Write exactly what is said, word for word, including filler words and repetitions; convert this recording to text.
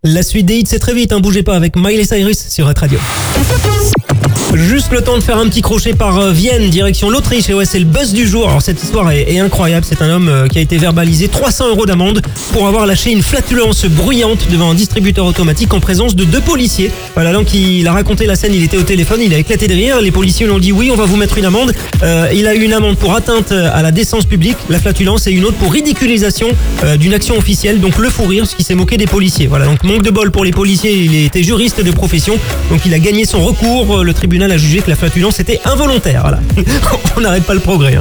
La suite des hits, c'est très vite, hein, bougez pas, avec Miley Cyrus sur Red Radio. Juste le temps de faire un petit crochet par Vienne, direction l'Autriche. Et ouais, c'est le buzz du jour. Alors cette histoire est, est incroyable. C'est un homme qui a été verbalisé trois cents euros d'amende pour avoir lâché une flatulence bruyante devant un distributeur automatique en présence de deux policiers. Voilà, donc il a raconté la scène, il était au téléphone, il a éclaté de rire. Les policiers lui ont dit oui, on va vous mettre une amende. Euh, il a eu une amende pour atteinte à la décence publique, la flatulence, et une autre pour ridiculisation euh, d'une action officielle, donc le fou rire, ce qui s'est moqué des policiers. Voilà, donc manque de bol pour les policiers, il était juriste de profession, donc il a gagné son recours. Le tribunal a jugé que la flatulence était involontaire. Voilà. On n'arrête pas le progrès. Hein.